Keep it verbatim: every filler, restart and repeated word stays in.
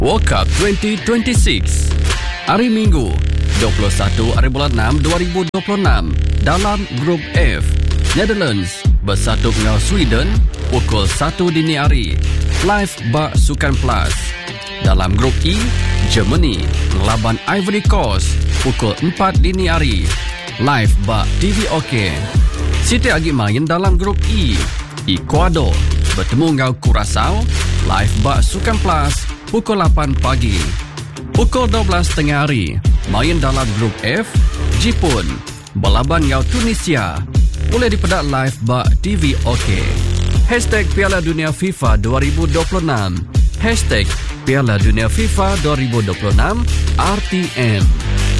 World Cup twenty twenty-six. Hari Minggu, dua puluh satu hari bulan enam dua ribu dua puluh enam, dalam Grup F, Netherlands bersatu dengan Sweden pukul satu dini hari, live bak Sukan Plus. Dalam Grup E, Germany melawan Ivory Coast pukul empat dini hari, live bak T V OK. Siti lagi main dalam Grup E, Ecuador bertemu dengan Curaçao, live bak Sukan Plus pukul lapan pagi. Pukul dua belas tengah hari, main dalam Grup F, Jepun berlawan dengan Tunisia, boleh dipedak live bak T V OK. Hashtag Piala Dunia FIFA dua ribu dua puluh enam. Hashtag Piala Dunia FIFA dua ribu dua puluh enam R T M.